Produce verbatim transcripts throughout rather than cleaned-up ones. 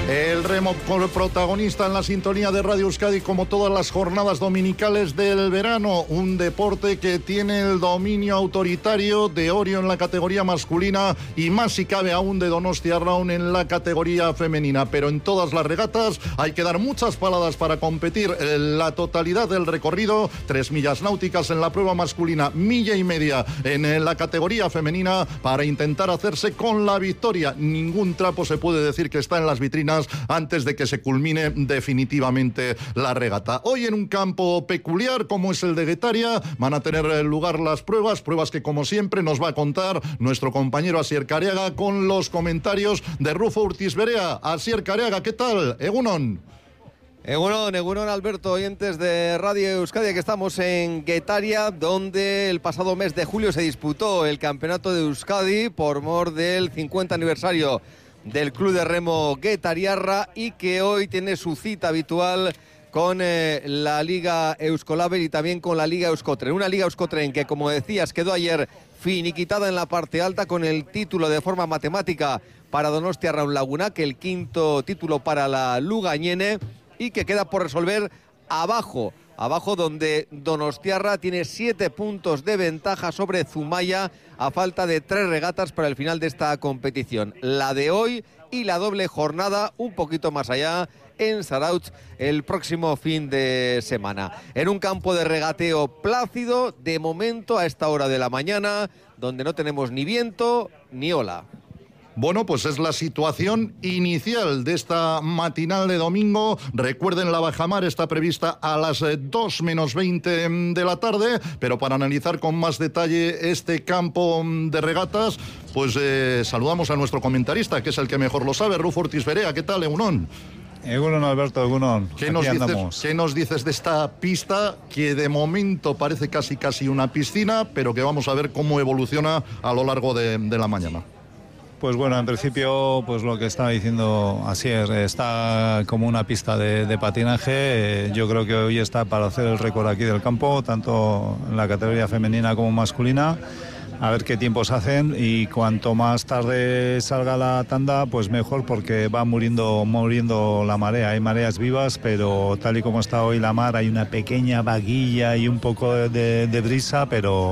El remo protagonista en la sintonía de Radio Euskadi como todas las jornadas dominicales del verano, un deporte que tiene el dominio autoritario de Orio en la categoría masculina y más si cabe aún de Donostia Round en la categoría femenina, pero en todas las regatas hay que dar muchas paladas para competir en la totalidad del recorrido, tres millas náuticas en la prueba masculina, milla y media en la categoría femenina para intentar hacerse con la victoria. Ningún trapo se puede decir que está en las vitrinas antes de que se culmine definitivamente la regata. Hoy en un campo peculiar como es el de Guetaria van a tener lugar las pruebas, pruebas que como siempre nos va a contar nuestro compañero Asier Careaga con los comentarios de Rufo Urtis Berea. Asier Careaga, ¿qué tal? Egunon. Egunon, Egunon Alberto, oyentes de Radio Euskadi, que estamos en Guetaria, donde el pasado mes de julio se disputó el campeonato de Euskadi por mor del cincuenta aniversario del Club de Remo Guetariarra y que hoy tiene su cita habitual con eh, la Liga Euskolabel y también con la Liga Euskotren. Una Liga Euskotren que, como decías, quedó ayer finiquitada en la parte alta con el título de forma matemática para Donostia Round Laguna, que el quinto título para la Lugañene, y que queda por resolver abajo, abajo donde Donostiarra tiene siete puntos de ventaja sobre Zumaya a falta de tres regatas para el final de esta competición. La de hoy y la doble jornada un poquito más allá en Zarautz el próximo fin de semana. En un campo de regateo plácido, de momento a esta hora de la mañana, donde no tenemos ni viento ni ola. Bueno, pues es la situación inicial de esta matinal de domingo. Recuerden, la bajamar está prevista a las dos menos veinte de la tarde, pero para analizar con más detalle este campo de regatas, pues eh, saludamos a nuestro comentarista, que es el que mejor lo sabe, Rufo Urtis Berea. ¿Qué tal, Egunon? Egunon, Alberto, Egunon. ¿Qué nos, dices, ¿Qué nos dices de esta pista que de momento parece casi casi una piscina, pero que vamos a ver cómo evoluciona a lo largo de, de la mañana? Pues bueno, en principio, pues lo que estaba diciendo Asier, está como una pista de, de patinaje. Yo creo que hoy está para hacer el récord aquí del campo, tanto en la categoría femenina como masculina. A ver qué tiempos hacen, y cuanto más tarde salga la tanda, pues mejor, porque va muriendo, muriendo la marea. Hay mareas vivas, pero tal y como está hoy la mar, hay una pequeña vaguilla y un poco de, de, de brisa, pero,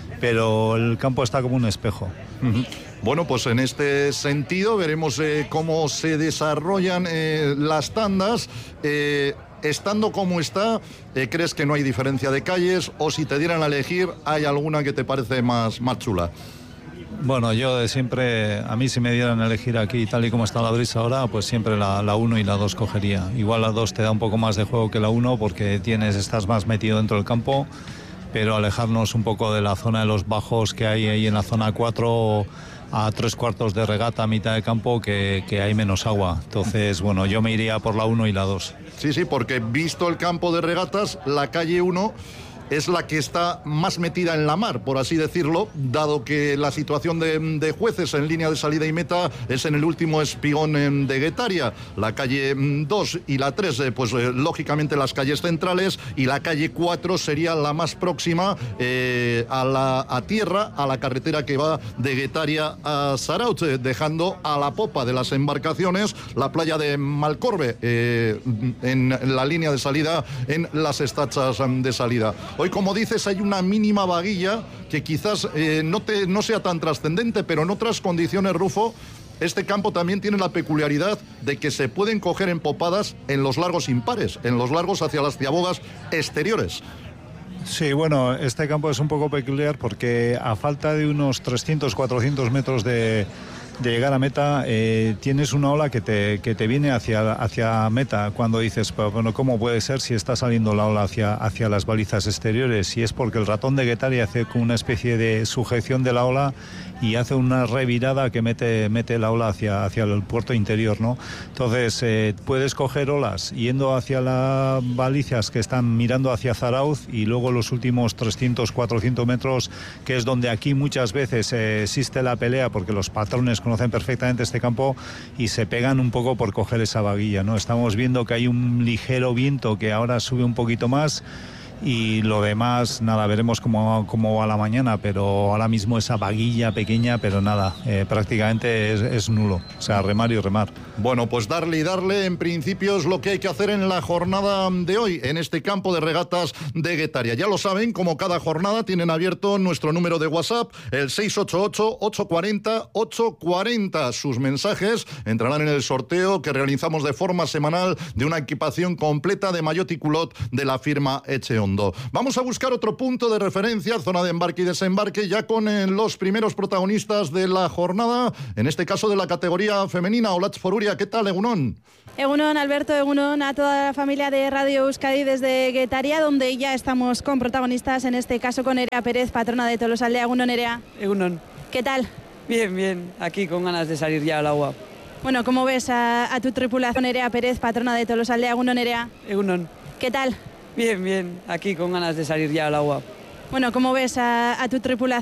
pero el campo está como un espejo. Uh-huh. Bueno, pues en este sentido veremos eh, cómo se desarrollan eh, las tandas. Eh, estando como está, eh, ¿crees que no hay diferencia de calles? O si te dieran a elegir, ¿hay alguna que te parece más, más chula? Bueno, yo de siempre, a mí si me dieran a elegir aquí tal y como está la brisa ahora, pues siempre la, la uno y la dos cogería. Igual la dos te da un poco más de juego que la uno porque tienes, estás más metido dentro del campo, pero alejarnos un poco de la zona de los bajos que hay ahí en la zona cuatro, a tres cuartos de regata a mitad de campo, que, que hay menos agua. Entonces, bueno, yo me iría por la uno y la dos. Sí, sí, porque visto el campo de regatas, la calle uno es la que está más metida en la mar, por así decirlo, dado que la situación de, de jueces en línea de salida y meta es en el último espigón de Guetaria. La calle dos y la tres, pues eh, lógicamente las calles centrales, y la calle cuatro sería la más próxima eh, a, la, a tierra, a la carretera que va de Guetaria a Zarautz, eh, dejando a la popa de las embarcaciones la playa de Malcorbe, eh, en la línea de salida, en las estachas de salida. Hoy, como dices, hay una mínima vaguilla que quizás eh, no, te, no sea tan trascendente, pero en otras condiciones, Rufo, este campo también tiene la peculiaridad de que se pueden coger empopadas en los largos impares, en los largos hacia las ciabogas exteriores. Sí, bueno, este campo es un poco peculiar porque a falta de unos trescientos, cuatrocientos metros de... de llegar a meta, eh, tienes una ola que te, que te viene hacia, hacia meta, cuando dices, pero bueno, ¿cómo puede ser si está saliendo la ola hacia, hacia las balizas exteriores? Y es porque el ratón de Guetaria hace una especie de sujeción de la ola y hace una revirada que mete, mete la ola hacia, hacia el puerto interior, ¿no? Entonces, eh, puedes coger olas yendo hacia las balizas que están mirando hacia Zarautz, y luego los últimos trescientos, cuatrocientos metros, que es donde aquí muchas veces eh, existe la pelea, porque los patrones conocen perfectamente este campo y se pegan un poco por coger esa vaguilla, ¿no? Estamos viendo que hay un ligero viento que ahora sube un poquito más, y lo demás, nada, veremos cómo, cómo va la mañana, pero ahora mismo esa vaguilla pequeña, pero nada, eh, prácticamente es, es nulo, o sea, remar y remar. Bueno, pues darle y darle, en principio es lo que hay que hacer en la jornada de hoy, en este campo de regatas de Guetaria. Ya lo saben, como cada jornada tienen abierto nuestro número de WhatsApp, el seis ocho ocho, ocho cuatro cero, ocho cuatro cero. Sus mensajes entrarán en el sorteo que realizamos de forma semanal de una equipación completa de maillot y culot de la firma Echeondo. Vamos a buscar otro punto de referencia, zona de embarque y desembarque, ya con eh, los primeros protagonistas de la jornada, en este caso de la categoría femenina. Olatz Foruria, ¿qué tal, Egunon? Egunon, Alberto, Egunon a toda la familia de Radio Euskadi desde Guetaria, donde ya estamos con protagonistas, en este caso con Nerea Pérez, patrona de Tolosaldea. Egunon, Nerea. Egunon. ¿Qué tal? Bien, bien, aquí con ganas de salir ya al agua. Bueno, ¿cómo ves a, a tu tripulación, Nerea Pérez, patrona de Tolosaldea? Egunon, Nerea. Egunon. ¿Qué tal? Bien, bien, aquí con ganas de salir ya al agua. Bueno, ¿cómo ves a, a tu tripulación?